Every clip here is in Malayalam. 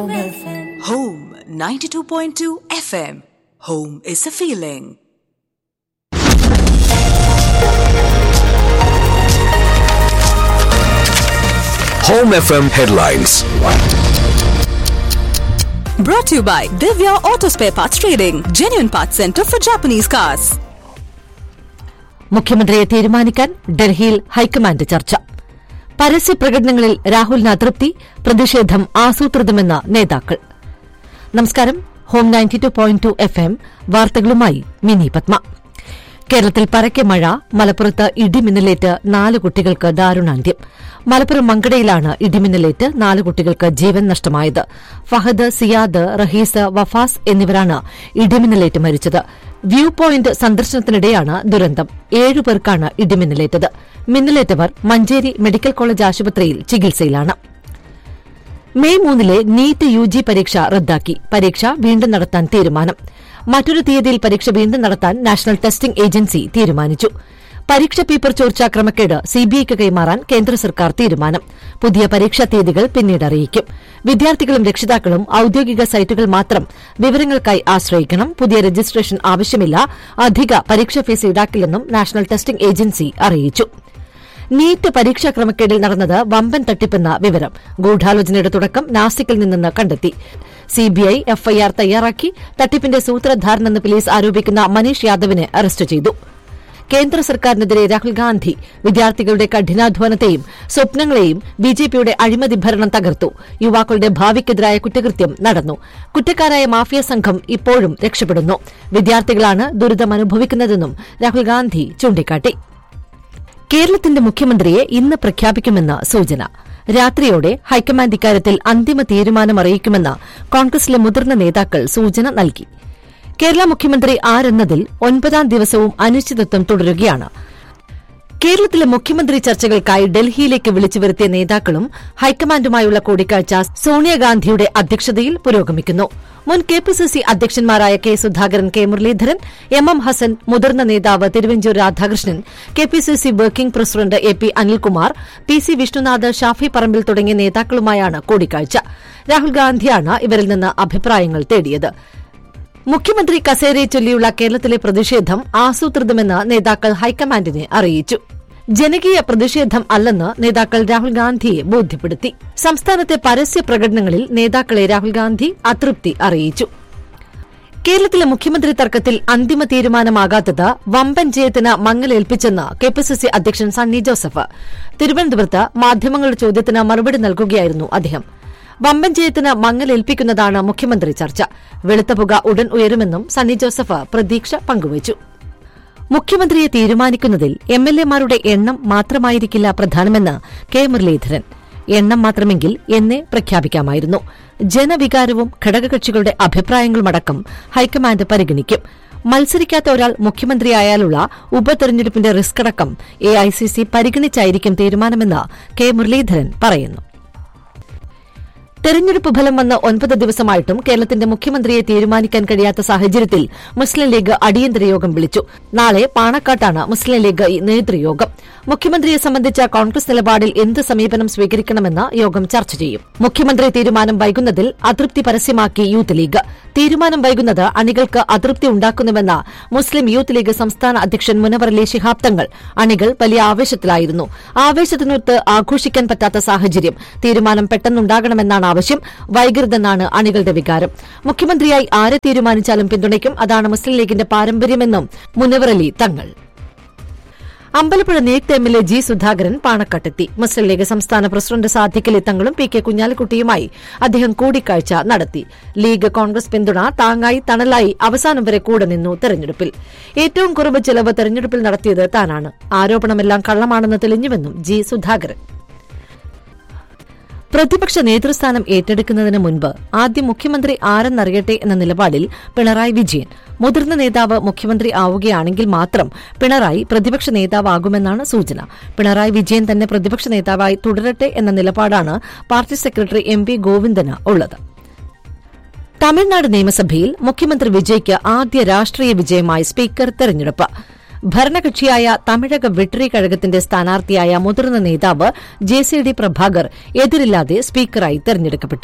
Home FM. Home 92.2 FM. Home is a feeling. Home FM headlines. Brought to you by Divya Auto Spare Parts Trading, genuine parts center for Japanese cars. മുഖ്യമന്ത്രിയെ തീരുമാനിക്കാൻ ഡൽഹിയിൽ ഹൈക്കമാൻഡ് ചർച്ച. പരസ്യ പ്രകടനങ്ങളിൽ രാഹുലിന് അതൃപ്തി, പ്രതിഷേധം ആസൂത്രിതമെന്ന നേതാക്കൾ. നമസ്കാരം. ഹോം 92.2 FM വാർത്തകളുമായി മിനി പത്മ. കേരളത്തിൽ പരക്കെ മഴ, മലപ്പുറത്ത് ഇടിമിന്നലേറ്റ് 4 കുട്ടികൾക്ക് ദാരുണാന്ത്യം. മലപ്പുറം മങ്കടയിലാണ് ഇടിമിന്നലേറ്റ് 4 കുട്ടികൾക്ക് ജീവൻ നഷ്ടമായത്. ഫഹദ്, സിയാദ്, റഹീസ്, വഫാസ് എന്നിവരാണ് ഇടിമിന്നലേറ്റ് മരിച്ചത്. വ്യൂ പോയിന്റ് സന്ദർശനത്തിനിടെയാണ് ദുരന്തം. 7 പേർക്കാണ് ഇടിമിന്നലേറ്റത്. മിന്നലേറ്റവർ മഞ്ചേരി മെഡിക്കൽ കോളേജ് ആശുപത്രിയിൽ ചികിത്സയിലാണ്. മെയ് 3 നീറ്റ് UG പരീക്ഷ റദ്ദാക്കി. പരീക്ഷ വീണ്ടും നടത്താൻ തീരുമാനം. മറ്റൊരു തീയതിയിൽ പരീക്ഷ വീണ്ടും നടത്താൻ നാഷണൽ ടെസ്റ്റിംഗ് ഏജൻസി തീരുമാനിച്ചു. പരീക്ഷ പേപ്പർ ചോർച്ചാ ക്രമക്കേട് CBIക്ക് കൈമാറാൻ കേന്ദ്ര സർക്കാർ തീരുമാനം. പുതിയ പരീക്ഷാ തീയതികൾ പിന്നീട് അറിയിക്കും. വിദ്യാർത്ഥികളും രക്ഷിതാക്കളും ഔദ്യോഗിക സൈറ്റുകൾ മാത്രം വിവരങ്ങൾക്കായി ആശ്രയിക്കണം. പുതിയ രജിസ്ട്രേഷൻ ആവശ്യമില്ല. അധിക പരീക്ഷാ ഫീസ് ഈടാക്കില്ലെന്നും നാഷണൽ ടെസ്റ്റിംഗ് ഏജൻസി അറിയിച്ചു. നീറ്റ് പരീക്ഷാ ക്രമക്കേടിൽ നടന്നത് വമ്പൻ തട്ടിപ്പെന്ന വിവരം. ഗൂഢാലോചനയുടെ തുടക്കം നാസിക്കിൽ നിന്നെന്ന് കണ്ടെത്തി. CBI FIR തയ്യാറാക്കി. തട്ടിപ്പിന്റെ സൂത്രധാരനെന്ന് പോലീസ് ആരോപിക്കുന്ന മനീഷ് യാദവിനെ അറസ്റ്റ് ചെയ്തു. കേന്ദ്ര സർക്കാരിനെതിരെ രാഹുൽ ഗാന്ധി വിദ്യാർത്ഥികളുടെ കഠിനാധ്വാനത്തെയും സ്വപ്നങ്ങളെയും BJPയുടെ അഴിമതി ഭരണം തകർത്തു. യുവാക്കളുടെ ഭാവിക്കെതിരായ കുറ്റകൃത്യം നടന്നു. കുറ്റക്കാരായ മാഫിയ സംഘം ഇപ്പോഴും രക്ഷപ്പെടുന്നു. വിദ്യാർത്ഥികളാണ് ദുരിതമനുഭവിക്കുന്നതെന്നും രാഹുൽ ഗാന്ധി ചൂണ്ടിക്കാട്ടി. കേരളത്തിന്റെ മുഖ്യമന്ത്രിയെ ഇന്ന് പ്രഖ്യാപിക്കുമെന്ന് സൂചന. രാത്രിയോടെ ഹൈക്കമാൻഡ് ഇക്കാര്യത്തിൽ അന്തിമ തീരുമാനമറിയിക്കുമെന്ന് കോൺഗ്രസിലെ മുതിർന്ന നേതാക്കൾ സൂചന നൽകി. കേരള മുഖ്യമന്ത്രി ആരെന്നതിൽ 9ാം ദിവസവും അനിശ്ചിതത്വം തുടരുകയാണ്. കേരളത്തിലെ മുഖ്യമന്ത്രി ചർച്ചകൾക്കായി ഡൽഹിയിലേക്ക് വിളിച്ചു വരുത്തിയ നേതാക്കളും ഹൈക്കമാൻഡുമായുള്ള കൂടിക്കാഴ്ച സോണിയാഗാന്ധിയുടെ അധ്യക്ഷതയിൽ പുരോഗമിക്കുന്നു. മുൻ KPCC അധ്യക്ഷന്മാരായ K. Sudhakaran, K. Muraleedharan, MM Hasan, മുതിർന്ന നേതാവ് Thiruvanchoor Radhakrishnan, KPCC working president AP Anilkumar, PC Vishnunath, Shafi Parambil തുടങ്ങിയ നേതാക്കളുമായാണ് കൂടിക്കാഴ്ച. രാഹുൽ ഗാന്ധിയാണ് ഇവരിൽ നിന്ന് അഭിപ്രായങ്ങൾ തേടിയത്. മുഖ്യമന്ത്രി കസേരയെ ചൊല്ലിയുള്ള കേരളത്തിലെ പ്രതിഷേധം ആസൂത്രിതമെന്ന് നേതാക്കൾ ഹൈക്കമാൻഡിനെ അറിയിച്ചു. ജനകീയ പ്രതിഷേധം അല്ലെന്ന് നേതാക്കൾ രാഹുൽ ഗാന്ധിയെ ബോധ്യപ്പെടുത്തി. സംസ്ഥാനത്തെ പരസ്യ പ്രകടനങ്ങളിൽ നേതാക്കളെ രാഹുൽ ഗാന്ധി അതൃപ്തി അറിയിച്ചു. കേരളത്തിലെ മുഖ്യമന്ത്രി തർക്കത്തിൽ അന്തിമ തീരുമാനമാകാത്തത് വമ്പൻ ജയത്തിന് മങ്ങലേൽപ്പിച്ചെന്ന് KPCC അധ്യക്ഷൻ സണ്ണി ജോസഫ്. തിരുവനന്തപുരത്ത് മാധ്യമങ്ങളുടെ ചോദ്യത്തിന് മറുപടി നൽകുകയായിരുന്നു അദ്ദേഹം. വമ്പൻ ജയത്തിന് മങ്ങലേൽപ്പിക്കുന്നതാണ് മുഖ്യമന്ത്രി ചർച്ച. വെളുത്ത പുക ഉടൻ ഉയരുമെന്നും സണ്ണി ജോസഫ് പ്രതീക്ഷ പങ്കുവച്ചു. മുഖ്യമന്ത്രിയെ തീരുമാനിക്കുന്നതിൽ MLAമാരുടെ എണ്ണം മാത്രമായിരിക്കില്ല പ്രധാനമെന്ന് K. മുരളീധരൻ. എണ്ണം മാത്രമെങ്കിൽ എന്നേ പ്രഖ്യാപിക്കാമായിരുന്നു. ജനവികാരവും ഘടകകക്ഷികളുടെ അഭിപ്രായങ്ങളുമടക്കം ഹൈക്കമാൻഡ് പരിഗണിക്കും. മത്സരിക്കാത്ത ഒരാൾ മുഖ്യമന്ത്രിയായാലുള്ള ഉപതെരഞ്ഞെടുപ്പിന്റെ റിസ്ക് അടക്കം AICC പരിഗണിച്ചായിരിക്കും തീരുമാനമെന്ന് K. മുരളീധരൻ പറയുന്നു. തെരഞ്ഞെടുപ്പ് ഫലം വന്ന് 9 ദിവസമായിട്ടും കേരളത്തിന്റെ മുഖ്യമന്ത്രിയെ തീരുമാനിക്കാൻ കഴിയാത്ത സാഹചര്യത്തിൽ മുസ്ലിം ലീഗ് അടിയന്തര യോഗം വിളിച്ചു. നാളെ പാണക്കാട്ടാണ് മുസ്ലിം ലീഗ് നേതൃയോഗം. മുഖ്യമന്ത്രിയെ സംബന്ധിച്ച കോൺഗ്രസ് നിലപാടിൽ എന്ത് സമീപനം സ്വീകരിക്കണമെന്ന് യോഗം ചർച്ച ചെയ്യും. മുഖ്യമന്ത്രി തീരുമാനം വൈകുന്നതിൽ അതൃപ്തി പരസ്യമാക്കി യൂത്ത് ലീഗ്. തീരുമാനം വൈകുന്നത് അണികൾക്ക് അതൃപ്തി ഉണ്ടാക്കുന്നുവെന്ന് മുസ്ലിം യൂത്ത് ലീഗ് സംസ്ഥാന അധ്യക്ഷൻ മുനവർ അലി ശിഹാബ് തങ്ങൾ. അണികൾ വലിയ ആവേശത്തിലായിരുന്നു. ആവേശത്തിനൊത്ത് ആഘോഷിക്കാൻ പറ്റാത്ത സാഹചര്യം. തീരുമാനം പെട്ടെന്നുണ്ടാകണമെന്നാണ് ആവശ്യം. വൈകരുതെന്നാണ് അണികളുടെ വികാരം. മുഖ്യമന്ത്രിയായി ആരെ തീരുമാനിച്ചാലും പിന്തുണയ്ക്കും. അതാണ് മുസ്ലിം ലീഗിന്റെ പാരമ്പര്യമെന്നും മുനവർ അലി തങ്ങൾ. അമ്പലപ്പുഴ നിയുക്ത MLA G. സുധാകരൻ പാണക്കാട്ടെത്തി. മുസ്ലിം ലീഗ് സംസ്ഥാന പ്രസിഡന്റ് സാദിഖ് അലി തങ്ങളും PK കുഞ്ഞാലിക്കുട്ടിയുമായി അദ്ദേഹം കൂടിക്കാഴ്ച നടത്തി. ലീഗ് കോൺഗ്രസ് പിന്തുണ താങ്ങായി തണലായി അവസാനം വരെ കൂടെ നിന്നു. തെരഞ്ഞെടുപ്പിൽ ഏറ്റവും കുറവ് ചെലവ് തെരഞ്ഞെടുപ്പിൽ നടത്തിയത് താനാണ്. ആരോപണമെല്ലാം കള്ളമാണെന്ന് തെളിഞ്ഞുവെന്നും G. സുധാകരൻ. പ്രതിപക്ഷ നേതൃസ്ഥാനം ഏറ്റെടുക്കുന്നതിന് മുൻപ് ആദ്യം മുഖ്യമന്ത്രി ആരെന്നറിയട്ടെ എന്ന നിലപാടിൽ പിണറായി വിജയൻ. മുതിർന്ന നേതാവ് മുഖ്യമന്ത്രി ആവുകയാണെങ്കിൽ മാത്രം പിണറായി പ്രതിപക്ഷ നേതാവാകുമെന്നാണ് സൂചന. പിണറായി വിജയൻ തന്നെ പ്രതിപക്ഷ നേതാവായി തുടരട്ടെ എന്ന നിലപാടാണ് പാർട്ടി സെക്രട്ടറി MP ഗോവിന്ദന് ഉള്ളത്. തമിഴ്നാട് നിയമസഭയിൽ മുഖ്യമന്ത്രി വിജയ്ക്ക് ആദ്യ രാഷ്ട്രീയ വിജയമായി സ്പീക്കർ തെരഞ്ഞെടുപ്പ്. ഭരണകക്ഷിയായ തമിഴക വെട്രി കഴകത്തിന്റെ സ്ഥാനാർത്ഥിയായ മുതിർന്ന നേതാവ് JCD പ്രഭാകർ എതിരില്ലാതെ സ്പീക്കറായി തെരഞ്ഞെടുക്കപ്പെട്ടു.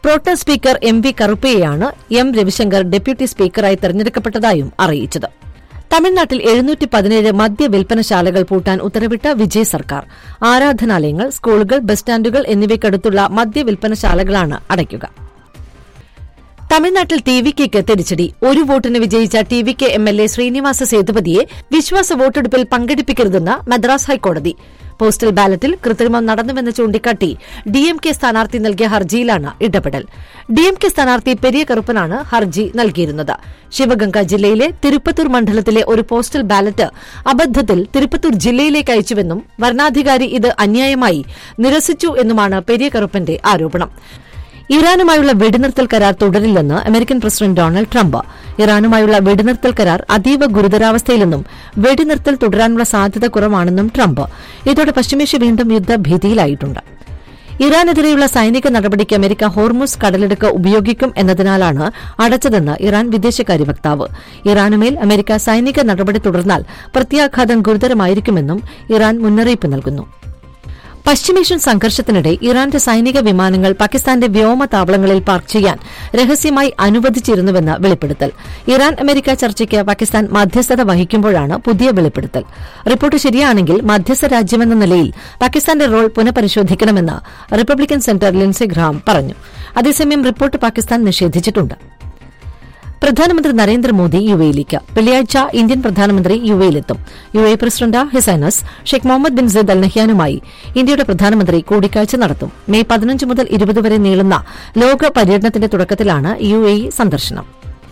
Pro tem speaker MV കറുപ്പയെയാണ് M Ravishankar deputy സ്പീക്കറായി തെരഞ്ഞെടുക്കപ്പെട്ടതായും അറിയിച്ചത്. തമിഴ്നാട്ടിൽ 717 മദ്യവിൽപ്പനശാലകൾ പൂട്ടാൻ ഉത്തരവിട്ട വിജയ് സർക്കാർ. ആരാധനാലയങ്ങൾ, സ്കൂളുകൾ, ബസ് സ്റ്റാൻഡുകൾ എന്നിവയ്ക്കടുത്തുള്ള മദ്യവിൽപ്പനശാലകളാണ് അടയ്ക്കുക. തമിഴ്നാട്ടിൽ TVKയ്ക്ക് തിരിച്ചടി. ഒരു വോട്ടിന് വിജയിച്ച TVK MLA ശ്രീനിവാസ സേതുപതിയെ വിശ്വാസ വോട്ടെടുപ്പിൽ പങ്കെടുപ്പിക്കരുതെന്ന് മദ്രാസ് ഹൈക്കോടതി. പോസ്റ്റൽ ബാലറ്റിൽ കൃത്രിമം നടന്നുവെന്ന് ചൂണ്ടിക്കാട്ടി DMK സ്ഥാനാർത്ഥി നൽകിയ ഹർജിയിലാണ് ഇടപെടൽ. DMK സ്ഥാനാർത്ഥി പെരിയ കറുപ്പനാണ് ഹർജി നൽകിയിരുന്നത്. ശിവഗംഗ ജില്ലയിലെ തിരുപ്പത്തൂർ മണ്ഡലത്തിലെ ഒരു പോസ്റ്റൽ ബാലറ്റ് അബദ്ധത്തിൽ തിരുപ്പത്തൂർ ജില്ലയിലേക്ക് അയച്ചുവെന്നും വരണാധികാരി ഇത് അന്യായമായി നിരസിച്ചു എന്നുമാണ് പെരിയ കറുപ്പന്റെ ആരോപണം. ഇറാനുമായുള്ള വെടിനിർത്തൽ കരാർ തുടരില്ലെന്ന് അമേരിക്കൻ പ്രസിഡന്റ് ഡൊണാൾഡ് ട്രംപ്. ഇറാനുമായുള്ള വെടിനിർത്തൽ കരാർ അതീവ ഗുരുതരാവസ്ഥയിലെന്നും വെടിനിർത്തൽ തുടരാനുള്ള സാധ്യത കുറവാണെന്നും ട്രംപ്. ഇതോടെ പശ്ചിമേഷ്യ വീണ്ടും യുദ്ധഭീതിയിലായിട്ടുണ്ട്. ഇറാനെതിരെയുള്ള സൈനിക നടപടിക്ക് അമേരിക്ക ഹോർമുസ് കടലിടുക്ക് ഉപയോഗിക്കും എന്നതിനാലാണ് അടച്ചതെന്ന് ഇറാൻ വിദേശകാര്യ വക്താവ്. ഇറാനുമേൽ അമേരിക്ക സൈനിക നടപടി തുടർന്നാൽ പ്രത്യാഘാതം ഗുരുതരമായിരിക്കുമെന്നും ഇറാൻ മുന്നറിയിപ്പ് നൽകുന്നു. പശ്ചിമേഷ്യൻ സംഘർഷത്തിനിടെ ഇറാന്റെ സൈനിക വിമാനങ്ങൾ പാകിസ്ഥാന്റെ വ്യോമതാവളങ്ങളിൽ പാർക്ക് ചെയ്യാൻ രഹസ്യമായി അനുവദിച്ചിരുന്നുവെന്ന് വെളിപ്പെടുത്തൽ. ഇറാൻ അമേരിക്ക ചർച്ചയ്ക്ക് പാകിസ്ഥാൻ മധ്യസ്ഥത വഹിക്കുമ്പോഴാണ് പുതിയ വെളിപ്പെടുത്തൽ. റിപ്പോർട്ട് ശരിയാണെങ്കിൽ മധ്യസ്ഥ രാജ്യമെന്ന നിലയിൽ പാകിസ്ഥാന്റെ role പുനഃപരിശോധിക്കണമെന്ന് Republican centre Lincy gram പറഞ്ഞു. അതേസമയം റിപ്പോർട്ട് പാകിസ്ഥാൻ നിഷേധിച്ചിട്ടുണ്ട്. പ്രധാനമന്ത്രി നരേന്ദ്രമോദി യുഎയിലേക്ക്. വെള്ളിയാഴ്ച ഇന്ത്യൻ പ്രധാനമന്ത്രി യുഎയിലെത്തും. UAE president his highness Sheikh Muhammad bin Sayyid അൽ നഹ്യാനുമായി ഇന്ത്യയുടെ പ്രധാനമന്ത്രി കൂടിക്കാഴ്ച നടത്തും. മെയ് 15 മുതൽ 20 വരെ നീളുന്ന ലോക പര്യടനത്തിന്റെ തുടക്കത്തിലാണ് യുഎഇ സന്ദർശനം.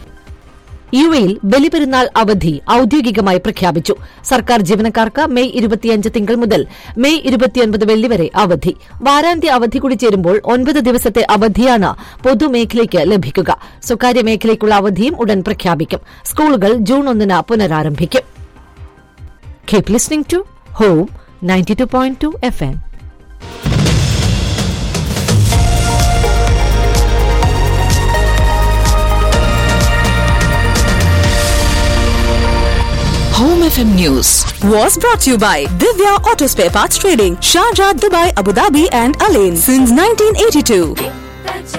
യുഎയിൽ ബലിപെരുന്നാൾ അവധി ഔദ്യോഗികമായി പ്രഖ്യാപിച്ചു. സർക്കാർ ജീവനക്കാർക്ക് മെയ് 25 തിങ്കൾ മുതൽ മെയ് 29 വെള്ളി വരെ അവധി. വാരാന്ത്യ അവധി കൂടി ചേരുമ്പോൾ 9 ദിവസത്തെ അവധിയാണ് പൊതുമേഖലയ്ക്ക് ലഭിക്കുക. സ്വകാര്യ മേഖലയ്ക്കുള്ള അവധിയും ഉടൻ പ്രഖ്യാപിക്കും. സ്കൂളുകൾ ജൂൺ 1-ന് പുനരാരംഭിക്കും. Keep listening to home 92.2 FM. Home FM News was brought to you by Divya Auto Spare Parts Trading, Sharjah, Dubai, Abu Dhabi and Alain since 1982.